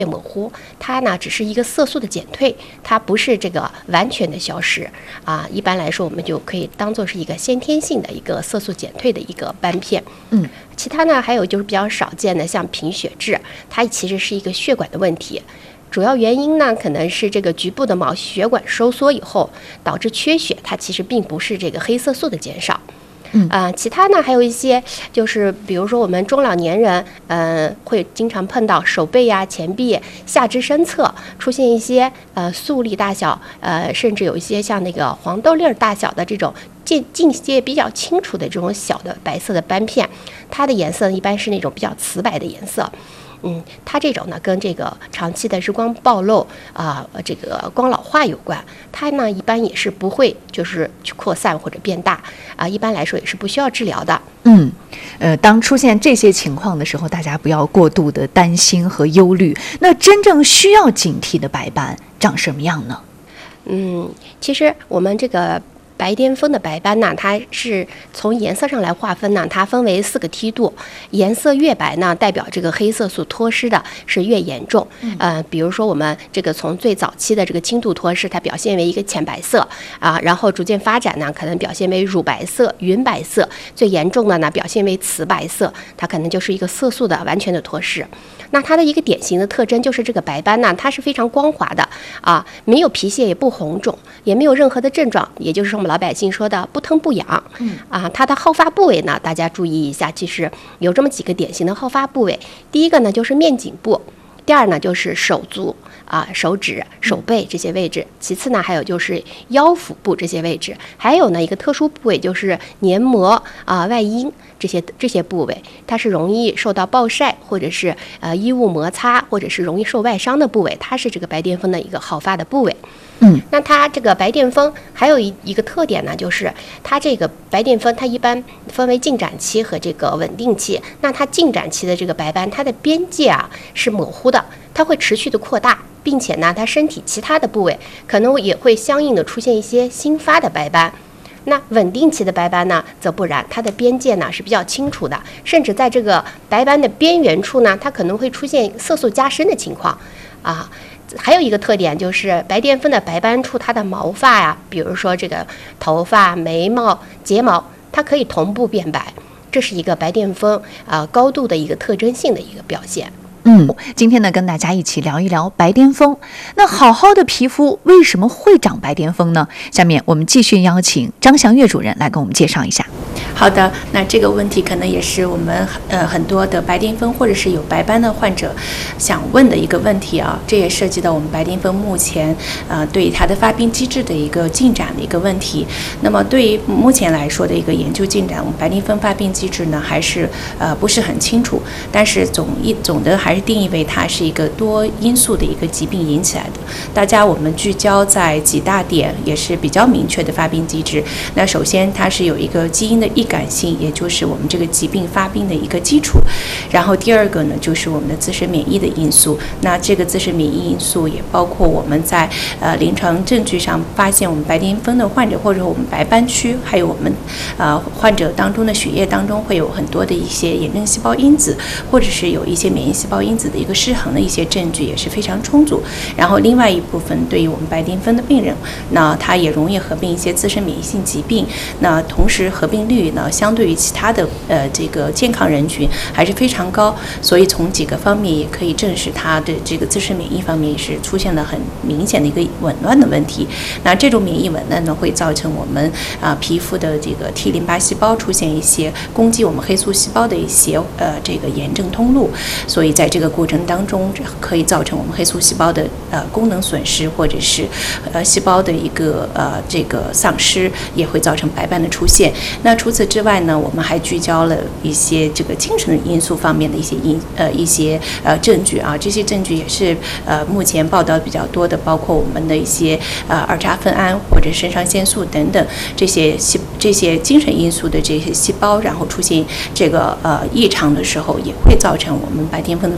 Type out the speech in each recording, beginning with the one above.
模糊，它呢只是一个色素的减退，它不是这个完全的消失啊。一般来说，我们就可以当做是一个先天性的一个色素减退的一个斑片。其他呢还有就是比较少见的，像贫血质，它其实是一个血管的问题。主要原因呢，可能是这个局部的毛血管收缩以后导致缺血，它其实并不是这个黑色素的减少。其他呢还有一些，就是比如说我们中老年人，会经常碰到手背呀、前臂、下肢身侧出现一些粟粒大小，甚至有一些像那个黄豆粒儿大小的这种境界比较清楚的这种小的白色的斑片，它的颜色一般是那种比较瓷白的颜色。它这种呢跟这个长期的日光暴露这个光老化有关。它呢一般也是不会就是去扩散或者变大一般来说也是不需要治疗的。 当出现这些情况的时候，大家不要过度的担心和忧虑。那真正需要警惕的白斑长什么样呢？ 其实我们这个白癜风的白斑呢，它是从颜色上来划分呢，它分为4个梯度，颜色越白呢，代表这个黑色素脱失的是越严重。比如说我们这个从最早期的这个轻度脱失，它表现为一个浅白色然后逐渐发展呢，可能表现为乳白色、云白色，最严重的呢表现为瓷白色，它可能就是一个色素的完全的脱失。那它的一个典型的特征就是这个白斑呢，它是非常光滑的没有皮屑，也不红肿，也没有任何的症状，也就是我们老百姓说的不疼不痒。它的好发部位呢，大家注意一下，其实有这么几个典型的好发部位。第一个呢就是面颈部，第二呢就是手足手指、手背这些位置，其次呢还有就是腰腹部这些位置，还有呢一个特殊部位就是黏膜外阴这些部位，它是容易受到暴晒或者是衣物摩擦或者是容易受外伤的部位，它是这个白癜风的一个好发的部位。那它这个白癜风还有一个特点呢，就是它这个白癜风它一般分为进展期和这个稳定期。那它进展期的这个白斑，它的边界是模糊的，它会持续的扩大，并且呢它身体其他的部位可能也会相应的出现一些新发的白斑。那稳定期的白斑呢则不然，它的边界呢是比较清楚的，甚至在这个白斑的边缘处呢，它可能会出现色素加深的情况还有一个特点就是白癜风的白斑处，它的毛发比如说这个头发、眉毛、睫毛，它可以同步变白，这是一个白癜风高度的一个特征性的一个表现。 今天呢跟大家一起聊一聊白癜风。那好好的皮肤为什么会长白癜风呢？下面我们继续邀请张祥月主任来给我们介绍一下。 好的，那这个问题可能也是我们很多的白癜风或者是有白斑的患者想问的一个问题这也涉及到我们白癜风目前对它的发病机制的一个进展的一个问题。那么对于目前来说的一个研究进展，我们白癜风发病机制呢还是不是很清楚，但是总的还是定义为它是一个多因素的一个疾病引起来的。我们聚焦在几大点，也是比较明确的发病机制。那首先它是有一个基因的易感性，也就是我们这个疾病发病的一个基础。然后第二个呢就是我们的自身免疫的因素。那这个自身免疫因素也包括我们在临床证据上发现我们白癜风的患者或者我们白斑区，还有我们患者当中的血液当中会有很多的一些炎症细胞因子，或者是有一些免疫细胞因子的一个失衡的一些证据也是非常充足。然后另外一部分对于我们白癜风的病人，那他也容易合并一些自身免疫性疾病，那同时合并率呢相对于其他的这个健康人群还是非常高。所以从几个方面也可以证实他的这个自身免疫方面是出现了很明显的一个紊乱的问题。那这种免疫紊乱呢会造成我们皮肤的这个 T 淋巴细胞出现一些攻击我们黑素细胞的一些这个炎症通路，所以在这个过程当中可以造成我们黑素细胞的功能损失，或者是细胞的一个这个丧失，也会造成白斑的出现。那除此之外呢，我们还聚焦了一些这个精神因素方面的一些证据这些证据也是目前报道比较多的，包括我们的一些二叉酚胺或者肾上腺素等等这些精神因素的这些细胞，然后出现这个异常的时候，也会造成我们白癜风的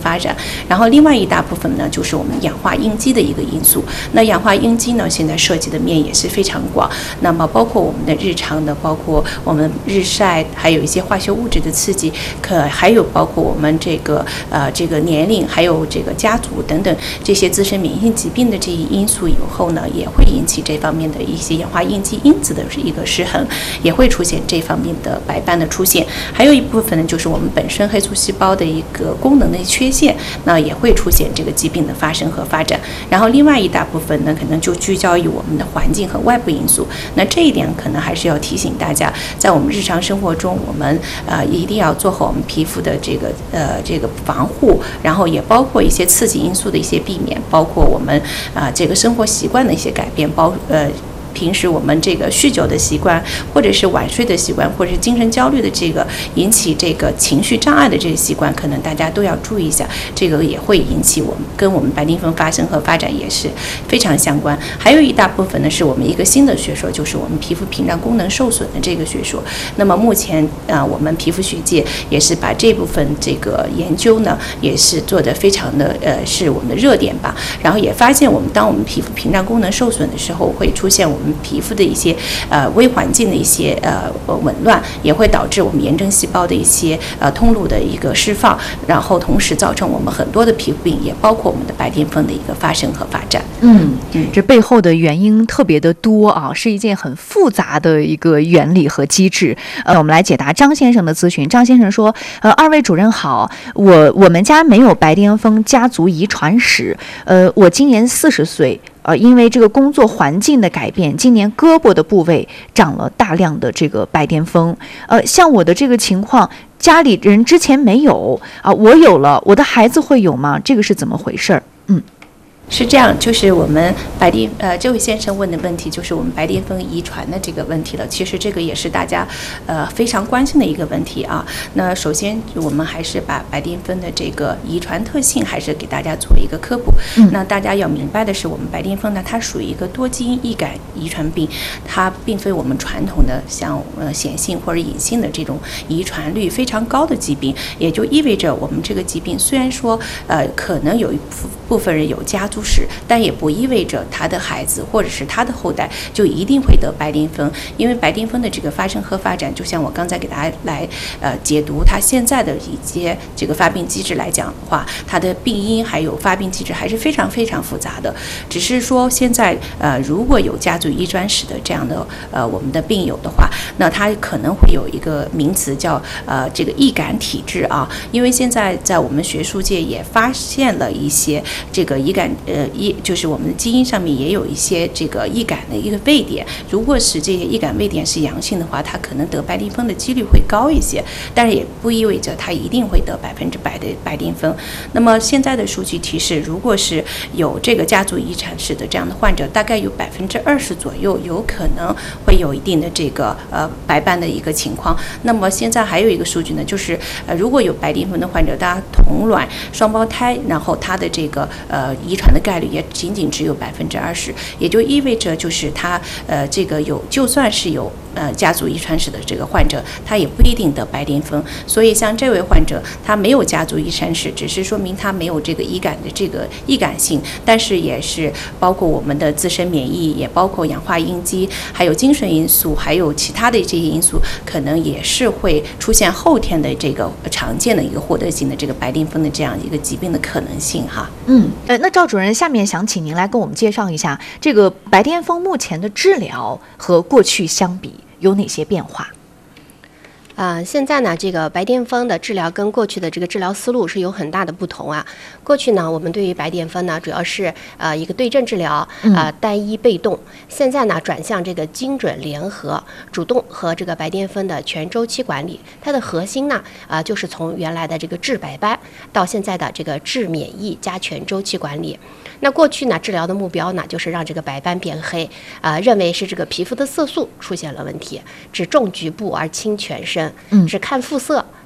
发展。然后另外一大部分呢，就是我们氧化应激的一个因素。那氧化应激呢，现在涉及的面也是非常广，那么包括我们的日常的，包括我们日晒，还有一些化学物质的刺激，还有包括我们这个年龄，还有这个家族等等这些自身免疫性疾病的这一因素以后呢，也会引起这方面的一些氧化应激因子的一个失衡，也会出现这方面的白斑的出现。还有一部分呢，就是我们本身黑素细胞的一个功能的缺陷，那也会出现这个疾病的发生和发展。然后另外一大部分呢，可能就聚焦于我们的环境和外部因素。那这一点可能还是要提醒大家，在我们日常生活中，我们一定要做好我们皮肤的这个防护，然后也包括一些刺激因素的一些避免，包括我们这个生活习惯的一些改变，平时我们这个酗酒的习惯，或者是晚睡的习惯，或者是精神焦虑的这个引起这个情绪障碍的这个习惯，可能大家都要注意一下，这个也会引起跟我们白癜风发生和发展也是非常相关。还有一大部分呢，是我们一个新的学说，就是我们皮肤屏障功能受损的这个学说。那么目前我们皮肤学界也是把这部分这个研究呢，也是做得非常的是我们的热点吧。然后也发现当我们皮肤屏障功能受损的时候，会出现我们皮肤的一些微环境的一些紊乱，也会导致我们炎症细胞的一些通路的一个释放，然后同时造成我们很多的皮肤病，也包括我们的白癜风的一个发生和发展。 这背后的原因特别的多啊，是一件很复杂的一个原理和机制。我们来解答张先生的咨询。张先生说，二位主任好，我们家没有白癜风家族遗传史，我今年40岁。因为这个工作环境的改变，今年胳膊的部位长了大量的这个白癜风。像我的这个情况，家里人之前没有我有了，我的孩子会有吗？这个是怎么回事儿？ 是这样，就是我们这位先生问的问题，就是我们白癜风遗传的这个问题了。其实这个也是大家非常关心的一个问题啊。那首先我们还是把白癜风的这个遗传特性还是给大家做一个科普。那大家要明白的是，我们白癜风呢，它属于一个多基因易感遗传病，它并非我们传统的像显性或者隐性的这种遗传率非常高的疾病。也就意味着我们这个疾病虽然说可能有一部分人有家族史，但也不意味着他的孩子或者是他的后代就一定会得白癜风。因为白癜风的这个发生和发展，就像我刚才给大家来解读它现在的一些这个发病机制来讲的话，它的病因还有发病机制还是非常非常复杂的。只是说现在如果有家族遗传史的这样的我们的病友的话，那他可能会有一个名词叫这个易感体质啊。因为现在在我们学术界也发现了一些这个易感就是我们的基因上面也有一些这个易感的一个位点，如果是这些易感位点是阳性的话，它可能得白癜风的几率会高一些，但是也不意味着它一定会得100%的白癜风。那么现在的数据提示，如果是有这个家族遗传史的这样的患者，大概有20%左右有可能会有一定的这个白斑的一个情况。那么现在还有一个数据呢，就是如果有白癜风的患者，大家同卵双胞胎，然后他的这个遗传的概率也仅仅只有20%，也就意味着就是他这个就算是有家族遗传史的这个患者，他也不一定得白癜风。所以像这位患者，他没有家族遗传史，只是说明他没有这个易感的这个易感性，但是也是包括我们的自身免疫，也包括氧化应激，还有精神因素，还有其他的这些因素，可能也是会出现后天的这个常见的一个获得性的这个白癜风的这样一个疾病的可能性哈。 那赵主任，下面想请您来跟我们介绍一下这个白癜风目前的治疗和过去相比有哪些变化？ 现在呢，这个白癜风的治疗跟过去的这个治疗思路是有很大的不同啊。过去呢，我们对于白癜风呢，主要是一个对症治疗，单一被动。现在呢，转向这个精准联合，主动和这个白癜风的全周期管理。它的核心呢，就是从原来的这个治白斑到现在的这个治免疫加全周期管理。那过去呢，治疗的目标呢，就是让这个白斑变黑，认为是这个皮肤的色素出现了问题，只重局部而轻全身，只看肤色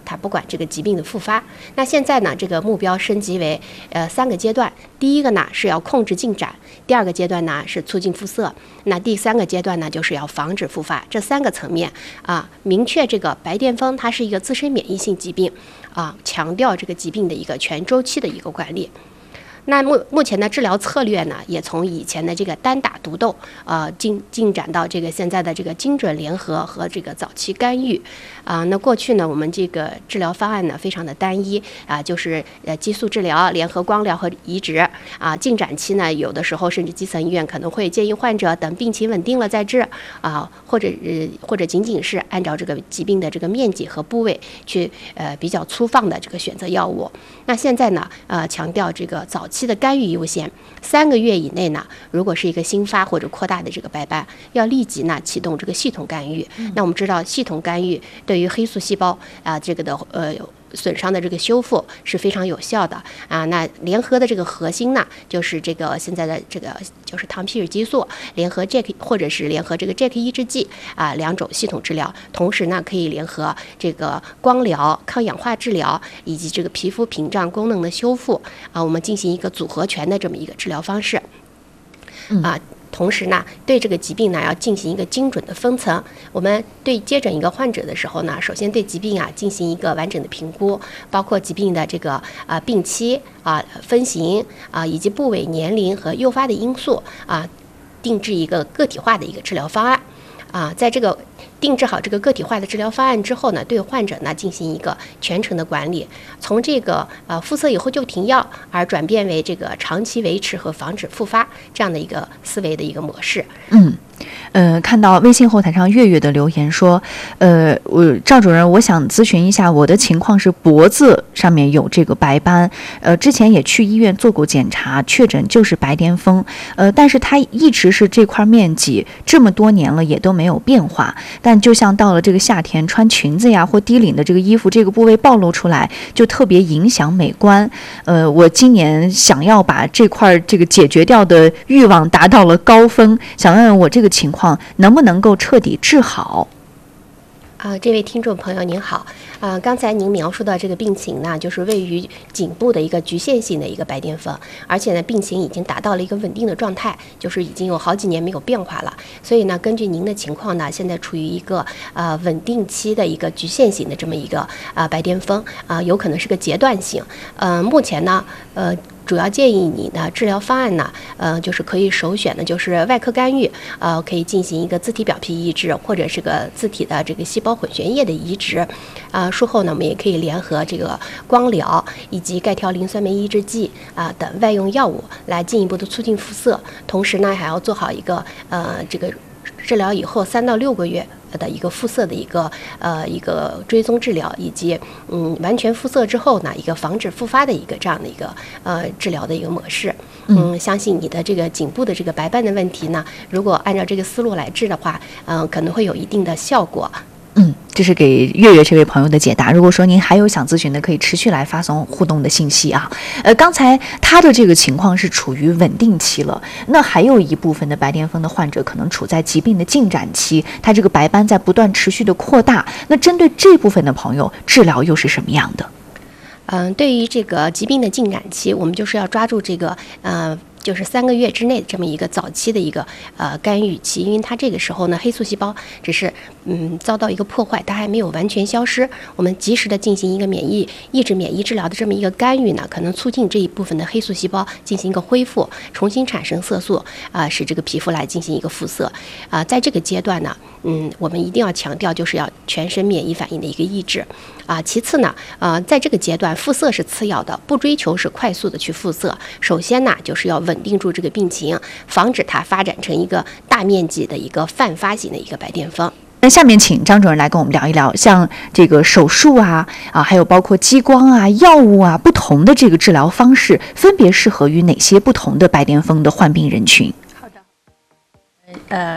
它不管这个疾病的复发。那现在呢，这个目标升级为3个阶段。第一个呢是要控制进展，第2个阶段呢是促进复色，那第3个阶段呢就是要防止复发。这3个层面明确这个白癜风它是一个自身免疫性疾病强调这个疾病的一个全周期的一个管理。那目前的治疗策略呢，也从以前的这个单打独斗，进展到这个现在的这个精准联合和这个早期干预，那过去呢，我们这个治疗方案呢非常的单一就是激素治疗、联合光疗和移植进展期呢，有的时候甚至基层医院可能会建议患者等病情稳定了再治或者仅仅是按照这个疾病的这个面积和部位去比较粗放的这个选择药物。那现在呢，强调这个早期的干预优先，3个月以内呢，如果是一个新发或者扩大的这个白斑，要立即呢启动这个系统干预。那我们知道，系统干预对于黑素细胞这个的损伤的这个修复是非常有效的那联合的这个核心呢，就是这个现在的这个就是糖皮质激素联合 JAK 或者是联合这个 JAK 抑制剂2种系统治疗，同时呢可以联合这个光疗、抗氧化治疗以及这个皮肤屏障功能的修复我们进行一个组合拳的这么一个治疗方式同时呢，对这个疾病呢要进行一个精准的分层。我们对接诊一个患者的时候呢，首先对疾病进行一个完整的评估，包括疾病的这个病期分型以及部位、年龄和诱发的因素定制一个个体化的一个治疗方案在这个定制好这个个体化的治疗方案之后呢，对患者呢进行一个全程的管理，从这个复色以后就停药，而转变为这个长期维持和防止复发这样的一个思维的一个模式。 看到微信后台上月月的留言说，赵主任，我想咨询一下，我的情况是脖子上面有这个白斑，之前也去医院做过检查，确诊就是白癜风，但是它一直是这块面积，这么多年了也都没有变化，但就像到了这个夏天，穿裙子呀或低领的这个衣服，这个部位暴露出来，就特别影响美观。我今年想要把这块这个解决掉的欲望达到了高峰，想问问我这个情况能不能够彻底治好？ 这位听众朋友您好，刚才您描述的这个病情呢，就是位于颈部的一个局限性的一个白癜风，而且呢，病情已经达到了一个稳定的状态，就是已经有好几年没有变化了。所以呢，根据您的情况呢，现在处于一个稳定期的一个局限性的这么一个白癜风有可能是个阶段性。目前呢，主要建议你呢，治疗方案呢，就是可以首选的就是外科干预，可以进行一个自体表皮移植，或者是个自体的这个细胞混血液的移植，术后呢，我们也可以联合这个光疗以及钙条磷酸酶抑制剂等外用药物来进一步的促进复色，同时呢，还要做好一个这个治疗以后3到6个月的一个复色的一个追踪治疗，以及完全复色之后呢，一个防止复发的一个这样的一个治疗的一个模式。相信你的这个颈部的这个白斑的问题呢，如果按照这个思路来治的话，可能会有一定的效果。 这是给月月这位朋友的解答。如果说您还有想咨询的，可以持续来发送互动的信息刚才他的这个情况是处于稳定期了，那还有一部分的白癜风的患者可能处在疾病的进展期，他这个白斑在不断持续的扩大。那针对这部分的朋友，治疗又是什么样的？ 对于这个疾病的进展期，我们就是要抓住这个就是3个月之内这么一个早期的一个干预期，因为它这个时候呢，黑素细胞只是遭到一个破坏，它还没有完全消失。我们及时的进行一个抑制免疫治疗的这么一个干预呢，可能促进这一部分的黑素细胞进行一个恢复，重新产生色素使这个皮肤来进行一个复色在这个阶段呢，我们一定要强调就是要全身免疫反应的一个抑制其次呢，在这个阶段复色是次要的，不追求是快速的去复色。首先呢，就是要稳定住这个病情，防止它发展成一个大面积的一个泛发型的一个白癜风。 那下面请张主任来跟我们聊一聊，像这个手术还有包括激光药物不同的这个治疗方式，分别适合于哪些不同的白癜风的患病人群？ 好的，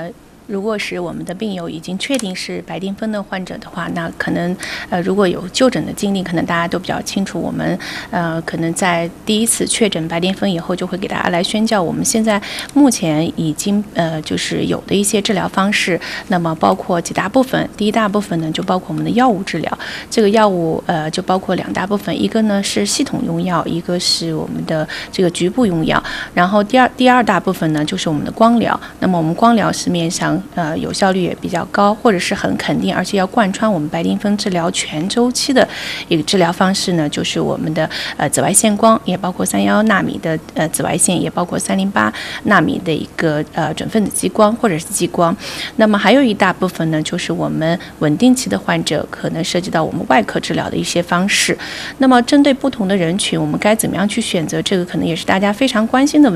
如果是我们的病友已经确定是白癜风的患者的话，那可能如果有就诊的经历，可能大家都比较清楚。我们可能在第一次确诊白癜风以后，就会给大家来宣教我们现在目前已经就是有的一些治疗方式。那么包括几大部分，第一大部分呢就包括我们的药物治疗。这个药物就包括2大部分，一个呢是系统用药，一个是我们的这个局部用药。然后第二大部分呢就是我们的光疗。那么我们光疗是面向有效率也比较高，或者是很肯定，而且要贯穿我们白癜风治疗全周期的一个治疗方式呢，就是我们的紫外线光，也包括311纳米的紫外线，也包括308纳米的一个准分子激光或者是激光。那么还有一大部分呢，就是我们稳定期的患者可能涉及到我们外科治疗的一些方式。那么针对不同的人群，我们该怎么样去选择？这个可能也是大家非常关心的问题。